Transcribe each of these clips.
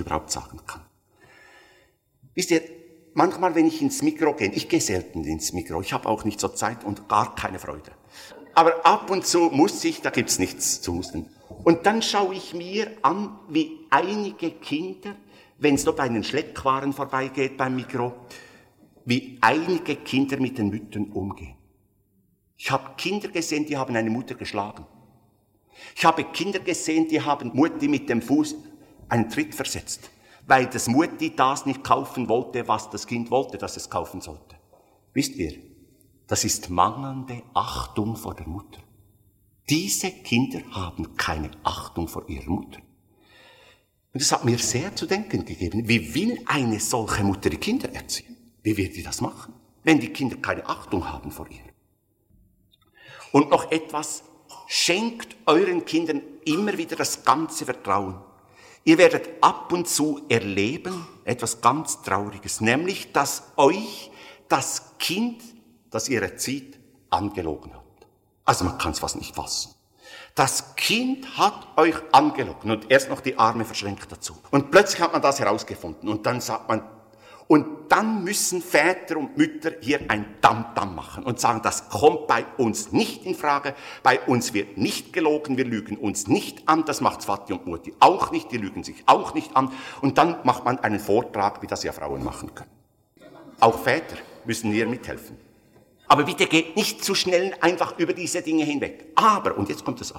überhaupt sagen kann. Wisst ihr, manchmal, wenn ich ins Mikro gehe, ich gehe selten ins Mikro, ich habe auch nicht so Zeit und gar keine Freude. Aber ab und zu muss ich, da gibt's nichts zu husten. Und dann schaue ich mir an, wie einige Kinder, wenn es dort bei den Schleckwaren vorbeigeht beim Mikro, wie einige Kinder mit den Müttern umgehen. Ich habe Kinder gesehen, die haben eine Mutter geschlagen. Ich habe Kinder gesehen, die haben Mutti mit dem Fuß einen Tritt versetzt, weil das Mutti das nicht kaufen wollte, was das Kind wollte, dass es kaufen sollte. Wisst ihr, das ist mangelnde Achtung vor der Mutter. Diese Kinder haben keine Achtung vor ihrer Mutter. Und das hat mir sehr zu denken gegeben. Wie will eine solche Mutter die Kinder erziehen? Wie wird die das machen, wenn die Kinder keine Achtung haben vor ihr? Und noch etwas, schenkt euren Kindern immer wieder das ganze Vertrauen. Ihr werdet ab und zu erleben, etwas ganz Trauriges, nämlich, dass euch das Kind, das ihr erzieht, angelogen hat. Also man kann es fast nicht fassen. Das Kind hat euch angelogen und erst noch die Arme verschränkt dazu. Und plötzlich hat man das herausgefunden und dann sagt man, und dann müssen Väter und Mütter hier ein Tamtam machen und sagen, das kommt bei uns nicht in Frage, bei uns wird nicht gelogen, wir lügen uns nicht an, das macht Vati und Mutti auch nicht, die lügen sich auch nicht an. Und dann macht man einen Vortrag, wie das ja Frauen machen können. Auch Väter müssen hier mithelfen. Aber bitte geht nicht zu schnell einfach über diese Dinge hinweg. Aber, und jetzt kommt das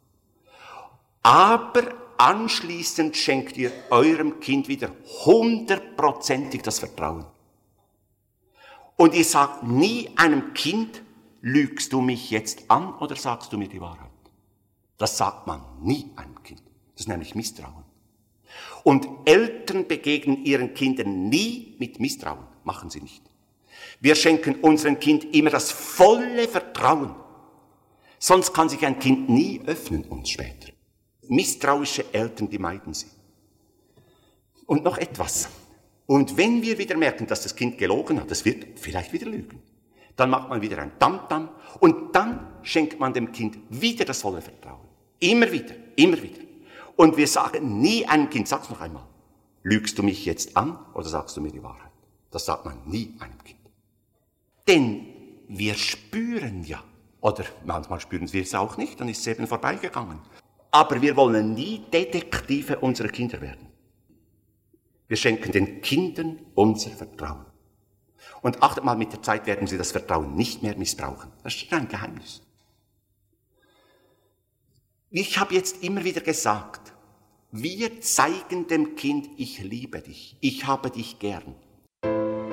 Aber anschließend schenkt ihr eurem Kind wieder 100%ig das Vertrauen. Und ihr sagt nie einem Kind, lügst du mich jetzt an oder sagst du mir die Wahrheit? Das sagt man nie einem Kind. Das ist nämlich Misstrauen. Und Eltern begegnen ihren Kindern nie mit Misstrauen. Machen sie nicht. Wir schenken unserem Kind immer das volle Vertrauen. Sonst kann sich ein Kind nie öffnen uns später. Misstrauische Eltern, die meiden sie. Und noch etwas. Und wenn wir wieder merken, dass das Kind gelogen hat, das wird vielleicht wieder lügen, dann macht man wieder ein Tamtam und dann schenkt man dem Kind wieder das volle Vertrauen. Immer wieder, immer wieder. Und wir sagen nie einem Kind, sag's noch einmal, lügst du mich jetzt an oder sagst du mir die Wahrheit? Das sagt man nie einem Kind. Denn wir spüren ja, oder manchmal spüren wir es auch nicht, dann ist es eben vorbeigegangen. Aber wir wollen nie Detektive unserer Kinder werden. Wir schenken den Kindern unser Vertrauen. Und achtet mal, mit der Zeit werden sie das Vertrauen nicht mehr missbrauchen. Das ist ein Geheimnis. Ich habe jetzt immer wieder gesagt, wir zeigen dem Kind, ich liebe dich, ich habe dich gern.